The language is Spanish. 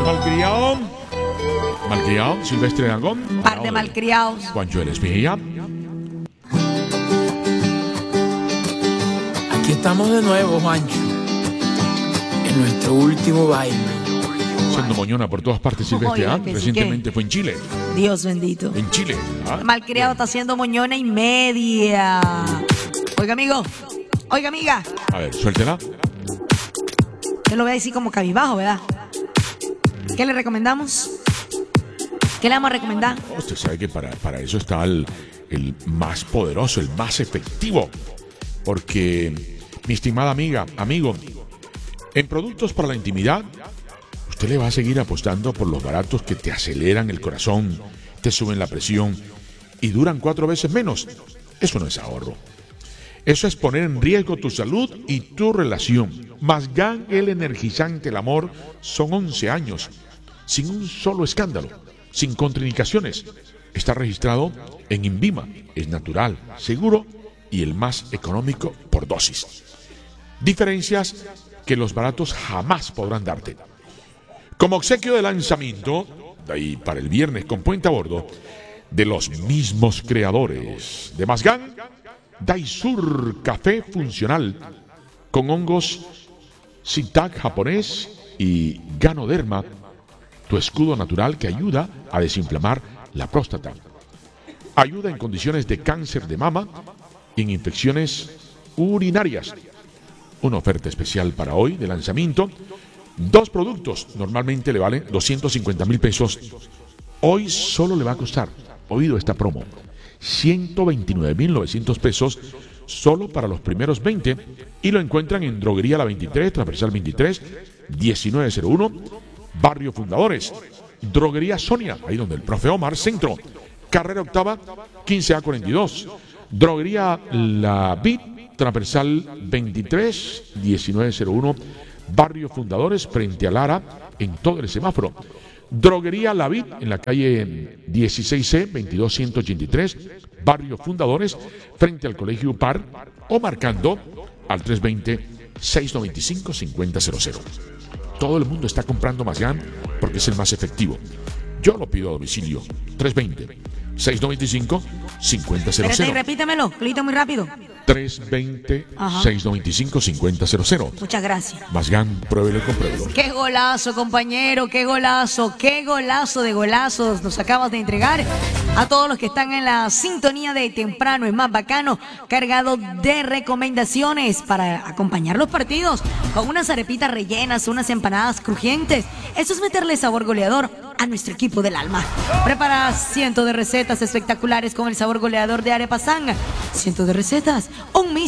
malcriado. Malcriado, Silvestre Dangón. Par de malcriados. Juancho Vélez Mejía. Aquí estamos de nuevo, Juancho. En nuestro último baile. Siendo moñona por todas partes, Silvestre. Oye, Recientemente fue en Chile. Dios bendito. En Chile. Malcriado está haciendo moñona y media. Oiga, amigo. Oiga, amiga. A ver, suéltela. Yo lo voy a decir como cabizbajo, ¿verdad? ¿Qué le recomendamos? ¿Qué le vamos a recomendar? Usted sabe que para eso está el más poderoso, el más efectivo. Porque, mi estimada amiga, amigo, en productos para la intimidad, usted le va a seguir apostando por los baratos que te aceleran el corazón, te suben la presión y duran 4 veces menos. Eso no es ahorro. Eso es poner en riesgo tu salud y tu relación. Masgan, el energizante, el amor, son 11 años, sin un solo escándalo, sin contraindicaciones. Está registrado en INVIMA, es natural, seguro y el más económico por dosis. Diferencias que los baratos jamás podrán darte. Como obsequio de lanzamiento, de ahí para el viernes con puente a bordo, de los mismos creadores de Masgan, Daisur Café Funcional con hongos Shiitake japonés y Ganoderma, tu escudo natural que ayuda a desinflamar la próstata. Ayuda en condiciones de cáncer de mama y en infecciones urinarias. Una oferta especial para hoy de lanzamiento. 2 productos normalmente le valen 250,000 pesos. Hoy solo le va a costar, oído esta promo, 129,900 pesos solo para los primeros 20 y lo encuentran en Droguería La 23, Transversal 23, 1901, Barrio Fundadores. Droguería Sonia, ahí donde el profe Omar, Centro, Carrera Octava, 15A42. Droguería La Vid, Transversal 23, 1901, Barrio Fundadores, frente a Lara, en todo el semáforo. Droguería La Vid, en la calle 16C, 22183, Barrio Fundadores, frente al Colegio UPAR, o marcando al 320-695-5000. Todo el mundo está comprando Masgan porque es el más efectivo. Yo lo pido a domicilio, 320-695-5000. Espérate, repítemelo, grita muy rápido. 320-695-5000. Muchas gracias. Masgan, pruébelo y compruébelo. Qué golazo, compañero, qué golazo de golazos nos acabas de entregar a todos los que están en la sintonía de Temprano es Más Bacano, cargado de recomendaciones para acompañar los partidos con unas arepitas rellenas, unas empanadas crujientes. Eso es meterle sabor goleador a nuestro equipo del alma. Prepara cientos de recetas espectaculares con el sabor goleador de Arepa San. Cientos de recetas, un